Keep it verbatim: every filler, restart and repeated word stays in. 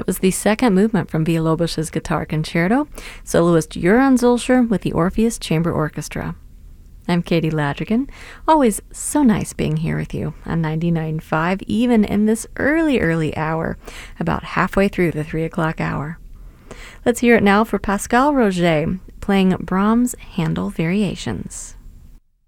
That was the second movement from Villalobos's Guitar Concerto, soloist Göran Zulscher with the Orpheus Chamber Orchestra. I'm Katie Ladrigan. Always so nice being here with you on ninety-nine point five, even in this early, early hour, about halfway through the three o'clock hour. Let's hear it now for Pascal Roget playing Brahms' Handel Variations.